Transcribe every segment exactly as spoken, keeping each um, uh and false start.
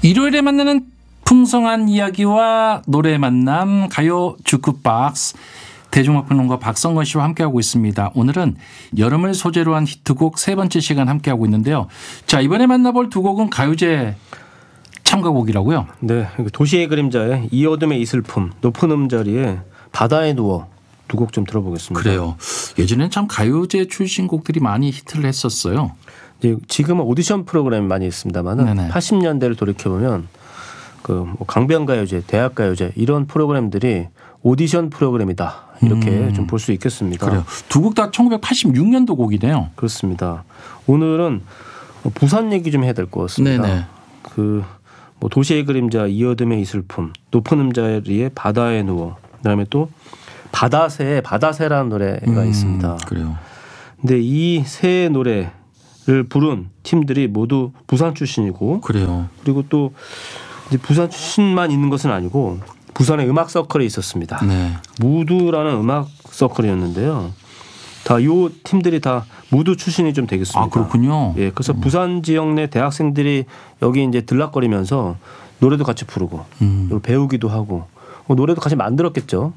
일요일에 만나는 풍성한 이야기와 노래 만남 가요 주크박스 대중음악평론가 박성건 씨와 함께하고 있습니다. 오늘은 여름을 소재로 한 히트곡 세 번째 시간 함께하고 있는데요. 자, 이번에 만나볼 두 곡은 가요제 참가곡이라고요? 네, 도시의 그림자의 이 어둠의 이 슬픔, 높은 음자리에 바다에 누워 두 곡 좀 들어보겠습니다. 그래요. 예전에는 참 가요제 출신 곡들이 많이 히트를 했었어요. 이제 지금은 오디션 프로그램이 많이 있습니다만 팔십 년대를 돌이켜보면 그 뭐 강변가요제, 대학가요제 이런 프로그램들이 오디션 프로그램이다 이렇게 음. 좀 볼 수 있겠습니다. 그래요. 두 곡 다 천구백팔십육 년도 곡이네요. 그렇습니다. 오늘은 부산 얘기 좀 해야 될 것 같습니다. 네네. 그 뭐 도시의 그림자, 이 어둠의 이 슬픔, 높은 음자리에 바다에 누워, 그다음에 또 바다새, 바다새라는 노래가 음, 있습니다. 그래요. 근데 이 세 노래를 부른 팀들이 모두 부산 출신이고, 그래요. 그리고 또 이제 부산 출신만 있는 것은 아니고 부산에 음악 서클이 있었습니다. 네. 무두라는 음악 서클이었는데요. 다 이 팀들이 다 무두 출신이 좀 되겠습니다. 아, 그렇군요. 예, 그래서 음. 부산 지역 내 대학생들이 여기 이제 들락거리면서 노래도 같이 부르고 음. 그리고 배우기도 하고 뭐 노래도 같이 만들었겠죠.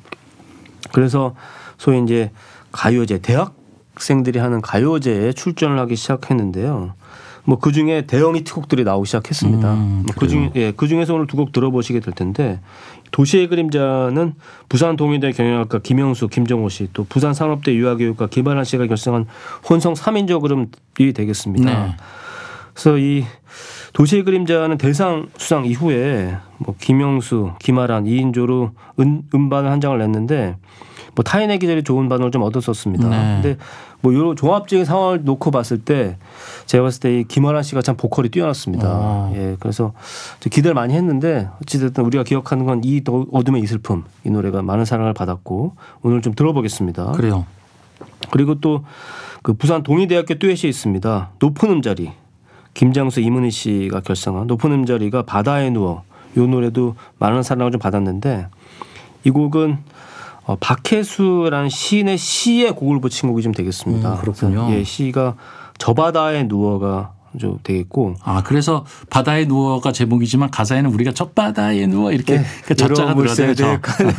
그래서 소위 이제 가요제, 대학생들이 하는 가요제에 출전을 하기 시작했는데요. 뭐 그 중에 대형 히트곡들이 나오기 시작했습니다. 음, 뭐 그 중, 예, 그 중에서 오늘 두 곡 들어보시게 될 텐데, 도시의 그림자는 부산 동의대 경영학과 김영수, 김정호 씨, 또 부산 산업대 유아교육과 김아란 씨가 결성한 혼성 삼 인조 그룹이 되겠습니다. 네. 그래서 이 도시의 그림자는 대상 수상 이후에 뭐 김영수, 김아란 이 인조로 은, 음반을 한 장을 냈는데 뭐 타인의 기절이 좋은 반응을 좀 얻었었습니다. 네. 근데 뭐 이런 종합적인 상황을 놓고 봤을 때 제가 봤을 때 이 김아란 씨가 참 보컬이 뛰어났습니다. 오. 예, 그래서 기대를 많이 했는데 어찌됐든 우리가 기억하는 건 이 어둠의 이 슬픔 이 노래가 많은 사랑을 받았고 오늘 좀 들어보겠습니다. 그래요. 그리고 또 그 부산 동의대학교 듀엣이 있습니다. 높은 음자리 김장수 이문희 씨가 결성한 높은 음자리가 바다에 누워 이 노래도 많은 사랑을 좀 받았는데 이 곡은 어, 박혜수라는 시인의 시에 곡을 붙인 곡이 좀 되겠습니다. 음, 그렇군요. 예, 시가 저 바다에 누워가 좀 되겠고. 아, 그래서 바다에 누워가 제목이지만 가사에는 우리가 저 바다에 누워 이렇게 네, 그 저자가 들어가요. 저.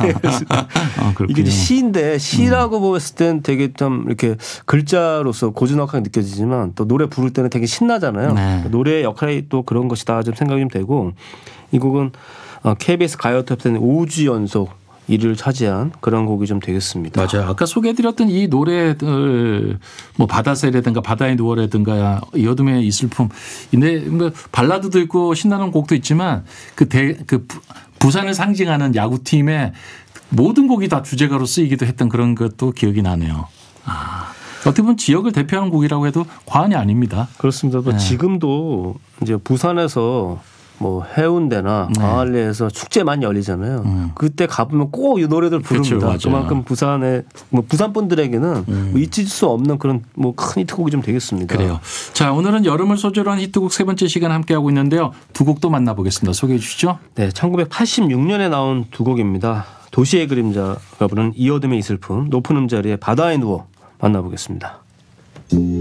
아, 이게 이제 시인데 시라고 음. 봤을 땐 되게 좀 이렇게 글자로서 고즈넉하게 느껴지지만 또 노래 부를 때는 되게 신나잖아요. 네. 노래의 역할이 또 그런 것이다 좀 생각이 좀 되고 이 곡은 케이비에스 가요톱 텐 오 주 연속 일 위를 차지한 그런 곡이 좀 되겠습니다. 맞아요. 아까 소개해드렸던 이 노래들 뭐 바다새라든가 바다에 누워라든가 이 어둠의 이 슬픔 근데 뭐 발라드도 있고 신나는 곡도 있지만 그, 대, 그 부산을 상징하는 야구팀의 모든 곡이 다 주제가로 쓰이기도 했던 그런 것도 기억이 나네요. 아. 어떻게 보면 지역을 대표하는 곡이라고 해도 과언이 아닙니다. 그렇습니다. 네. 지금도 이제 부산에서 뭐 해운대나 네. 광안리에서 축제 많이 열리잖아요. 음. 그때 가보면 꼭 이 노래들 부릅니다. 그렇죠, 그만큼 부산의 뭐 부산 분들에게는 음. 뭐 잊을 수 없는 그런 뭐 큰 히트곡이 좀 되겠습니다. 그래요. 자, 오늘은 여름을 소재로 한 히트곡 세 번째 시간 함께하고 있는데요. 두 곡도 만나보겠습니다. 소개해 주시죠. 네, 천구백팔십육 년에 나온 두 곡입니다. 도시의 그림자가 부른 이 어둠의 이 슬픔, 높은 음자리에 바다에 누워 만나보겠습니다.